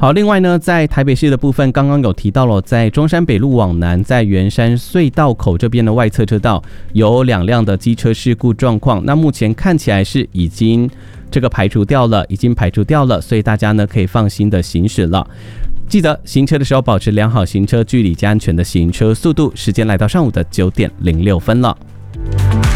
好，另外呢，在台北市的部分，刚刚有提到了，在中山北路往南，在圆山隧道口这边的外侧车道有2辆的机车事故状况，那目前看起来是已经排除掉了，所以大家呢可以放心的行驶了。记得行车的时候保持良好行车距离及安全的行车速度。时间来到上午的9点06分了。